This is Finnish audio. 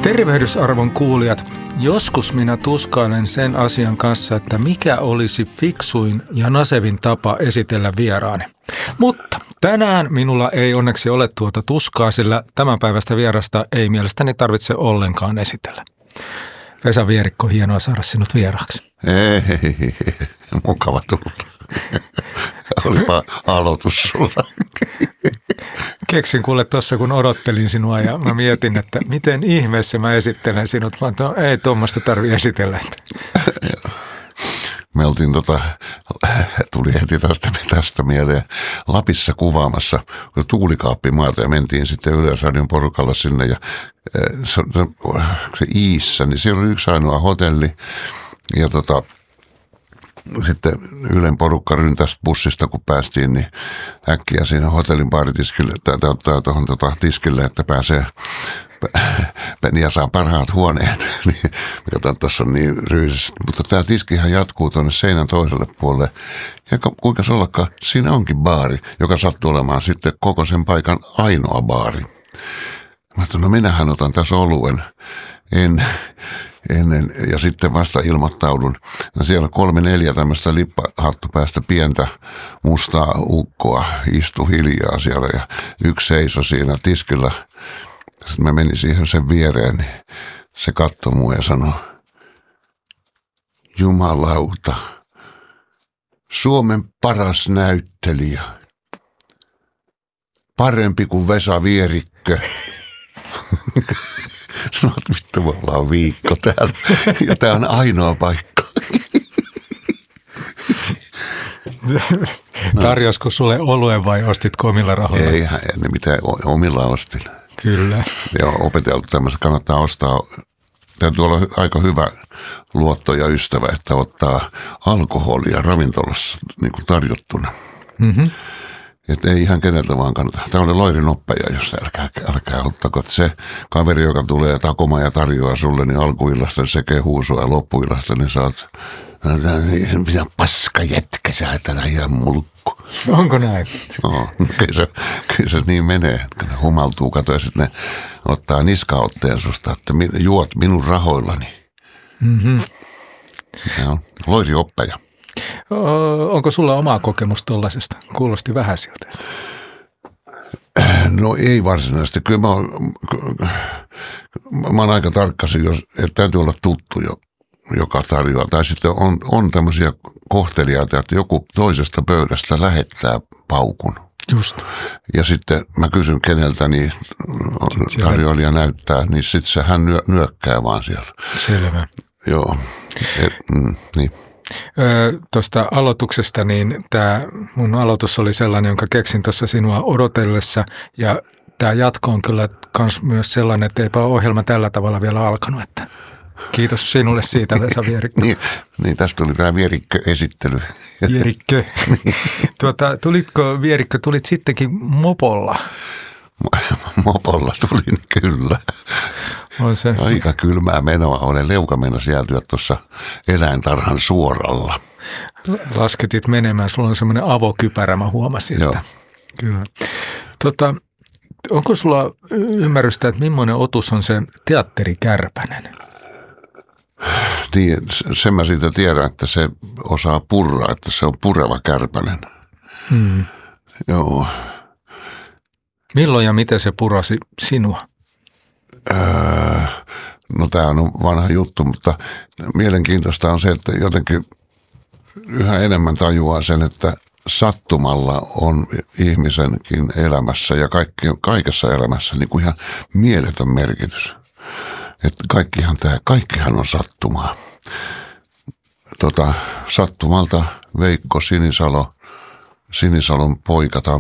Tervehdysarvon kuulijat, joskus minä tuskailen sen asian kanssa, että mikä olisi fiksuin ja nasevin tapa esitellä vieraani. Mutta tänään minulla ei onneksi ole tuota tuskaa, sillä tämän päivästä vierasta ei mielestäni tarvitse ollenkaan esitellä. Vesa Vierikko, hienoa saada sinut vieraaksi. Ei, mukava tulla. Olipa aloitus sulla. Keksin kuule tuossa, kun odottelin sinua ja mä mietin, että miten ihmeessä mä esittelen sinut. Mä ei tuommoista tarvitse esitellä. Me oltiin tuli heti tästä mieleen Lapissa kuvaamassa tuulikaappimaata ja mentiin sitten Yleisradion porukalla sinne ja se Iissä, niin siellä oli yksi ainoa hotelli ja sitten Ylen porukka ryntäsi bussista, kun päästiin, niin äkkiä siinä hotellin baaritiskille tuohon tiskille, että pääsee ja saa parhaat huoneet. Katsotaan, tuossa on niin ryysistä. Mutta tämä tiskihän jatkuu tuonne seinän toiselle puolelle. Ja kuinka se ollakaan, siinä onkin baari, joka sattuu olemaan sitten koko sen paikan ainoa baari. Mä ajattelin, no minähän otan tässä oluen ennen ja sitten vasta ilmoittaudun. Ja siellä 3-4 tämmöistä lippahattupäästä pientä mustaa ukkoa istui hiljaa siellä ja yksi seisoi siinä tiskillä. Sitten mä menin siihen sen viereen, niin se katsoi mua ja sanoi, jumalauta, Suomen paras näyttelijä, parempi kuin Vesa Vierikkö. Sanoit, vittu, me ollaan viikko täällä ja tää on ainoa paikka. Tarjosko sulle oluen vai ostitko omilla rahoilla? Ei mitään, omilla ostin. Kyllä. Ja opeteltu tämmöistä, kannattaa ostaa, täytyy olla aika hyvä luotto ja ystävä, että ottaa alkoholia ravintolassa niin kuin tarjottuna. Mm-hmm. Että ei ihan keneltä vaan kannata. Tämä oli Loirin oppeja, jos älkää ottako. Se kaveri, joka tulee takomaan ja tarjoaa sulle, niin alkuillasta se kehuu sua ja loppuillasta, niin sä oot mitä paska jätkä, sä et ihan mulkku. Onko näin? No, kyllä se niin menee, että ne humaltuu, kato ja sitten ne ottaa niskaotteen susta, että juot minun rahoillani. Mm-hmm. Ja Loiri oppeja. Onko sulla omaa kokemusta tollasesta? Kuulosti vähän siltä. No ei varsinaisesti. Kyllä mä oon aika tarkkasin, että täytyy olla tuttu joka tarjoaa. Tai sitten on tämmöisiä kohteliaita, että joku toisesta pöydästä lähettää paukun. Just. Ja sitten mä kysyn keneltä, niin tarjoilija näyttää, niin sitten hän nyökkää vaan siellä. Selvä. Joo, niin. Tuosta aloituksesta, niin tämä mun aloitus oli sellainen, jonka keksin tuossa sinua odotellessa, ja tämä jatko on kyllä myös sellainen, että eipä ole ohjelma tällä tavalla vielä alkanut, että kiitos sinulle siitä, Vesa Vierikko. niin, tästä tuli tämä Vierikkö-esittely. Vierikkö. Tulit sittenkin mopolla? Mopolla tulin, kyllä. On se. Aika kylmää menoa. Olen leukamenossa jäätyä tuossa eläintarhan suoralla. Lasketit menemään. Sulla on semmoinen avokypärä, mä huomasin. Joo. Kyllä. Onko sulla ymmärrystä, että millainen otus on se teatterikärpänen? Niin, sen mä siitä tiedän, että se osaa purra, että se on pureva kärpänen. Hmm. Joo. Milloin ja miten se purasi sinua? No tämä on vanha juttu, mutta mielenkiintoista on se, että jotenkin yhä enemmän tajuaa sen, että sattumalla on ihmisenkin elämässä ja kaikessa elämässä niin kuin ihan mieletön merkitys. Että kaikkihan on sattumaa. Sattumalta Veikko Sinisalon poika